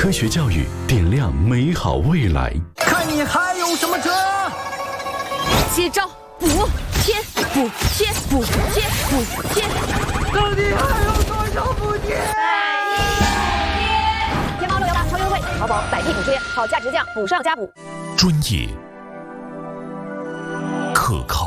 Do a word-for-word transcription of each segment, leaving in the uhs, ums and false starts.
科学教育点亮美好未来。 看你还有什么辙？ 接招，补贴补贴补贴补贴， 到底还有多少补贴？ 天猫六幺八超优惠，淘宝百亿补贴，好价直降，补上加补。 专业、可靠、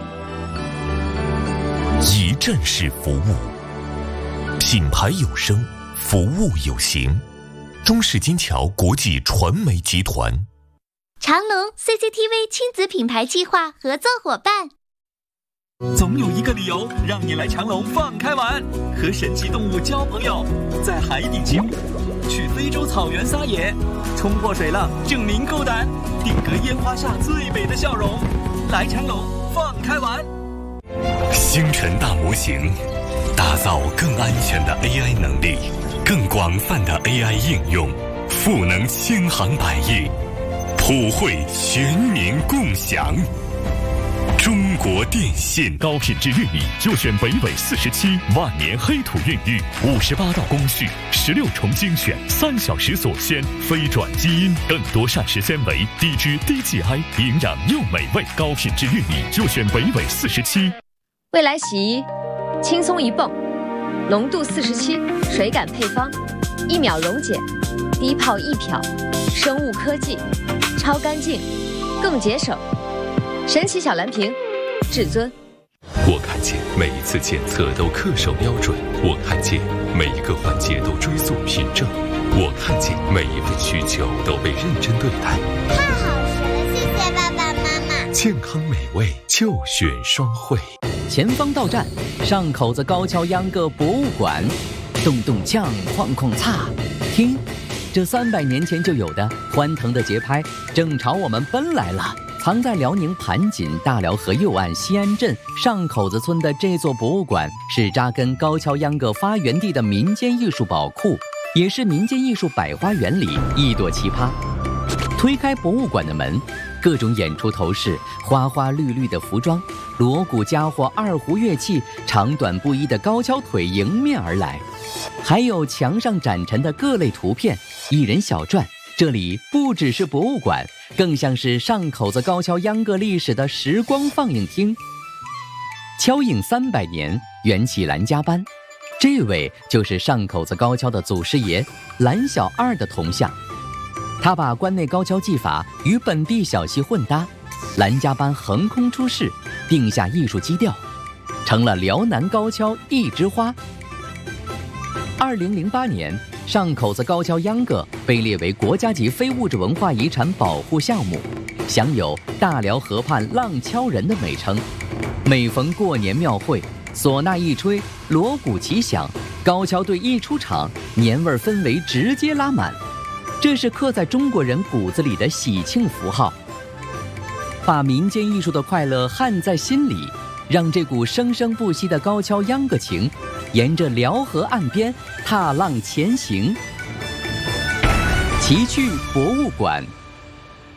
一站式服务，品牌有声，服务有形。中式金桥国际传媒集团， 长隆 C C T V 亲子品牌计划合作伙伴。 总有一个理由让你来长隆放开玩，和神奇动物交朋友，在海底骑虎，去非洲草原撒野，冲破水浪证明够胆，定格烟花下最美的笑容。来长隆放开玩。 星辰大模型，打造更安全的 A I 能力，更广泛的 A I 应用，赋能千行百业，普惠全民共享。中国电信高品质玉米就选北纬四十七，万年黑土孕育，五十八道工序，十六重精选，三小时锁鲜，非转基因，更多膳食纤维，低脂低 G I， 营养又美味。高品质玉米就选北纬四十七。 未来洗衣，轻松一泵，浓度四十七，水感配方，一秒溶解，低泡一漂，生物科技，超干净，更节省。神奇小蓝瓶，至尊。 我看见每一次检测都恪守标准，我看见每一个环节都追溯凭证，我看见每一份需求都被认真对待。 太好吃了，谢谢爸爸妈妈。 健康美味就选双汇。 前方到站，上口子高跷秧歌博物馆，动动锵，哐哐擦，听，这三百年前就有的欢腾的节拍，正朝我们奔来了。藏在辽宁盘锦大辽河右岸西安镇上口子村的这座博物馆，是扎根高跷秧歌发源地的民间艺术宝库，也是民间艺术百花园里一朵奇葩。推开博物馆的门，各种演出头饰，花花绿绿的服装，锣鼓家伙，二胡乐器，长短不一的高跷腿迎面而来，还有墙上展陈的各类图片、艺人小传。这里不只是博物馆，更像是上口子高跷秧歌历史的时光放映厅。敲影三百年，缘起兰家班，这位就是上口子高跷的祖师爷兰小二的铜像。他把关内高跷技法与本地小戏混搭，兰家班横空出世，定下艺术基调，成了辽南高跷一枝花。二零零八年，上口子高跷秧歌被列为国家级非物质文化遗产保护项目，享有大辽河畔浪敲人的美称。每逢过年庙会，唢呐一吹，锣鼓齐响，高跷队一出场，年味氛围直接拉满。这是刻在中国人骨子里的喜庆符号，把民间艺术的快乐焊在心里，让这股生生不息的高跷秧歌情沿着辽河岸边踏浪前行。奇趣博物馆。